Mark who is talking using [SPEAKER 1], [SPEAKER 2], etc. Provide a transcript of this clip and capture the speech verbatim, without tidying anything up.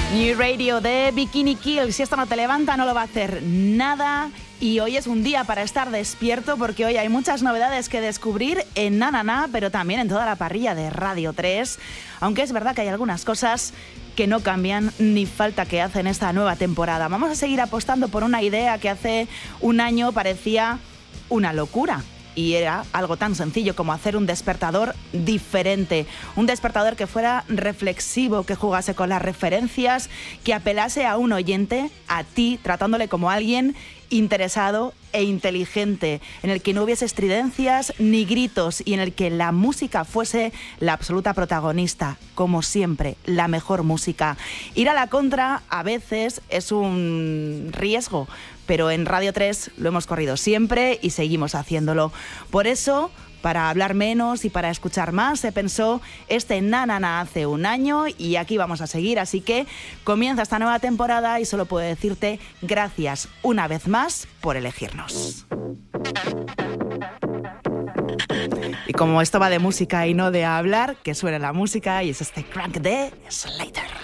[SPEAKER 1] New Radio de Bikini Kill. Si esto no te levanta, no lo va a hacer nada. Y hoy es un día para estar despierto porque hoy hay muchas novedades que descubrir en Na Na Na, pero también en toda la parrilla de Radio tres. Aunque es verdad que hay algunas cosas que no cambian ni falta que hacen esta nueva temporada. Vamos a seguir apostando por una idea que hace un año parecía una locura. Y era algo tan sencillo como hacer un despertador diferente. Un despertador que fuera reflexivo, que jugase con las referencias, que apelase a un oyente, a ti, tratándole como alguien interesado e inteligente, en el que no hubiese estridencias ni gritos y en el que la música fuese la absoluta protagonista, como siempre, la mejor música. Ir a la contra a veces es un riesgo, pero en Radio tres lo hemos corrido siempre y seguimos haciéndolo. Por eso, para hablar menos y para escuchar más, se pensó este Na Na Na hace un año y aquí vamos a seguir. Así que comienza esta nueva temporada y solo puedo decirte gracias una vez más por elegirnos. Y como esto va de música y no de hablar, que suene la música y es este crank de Slater.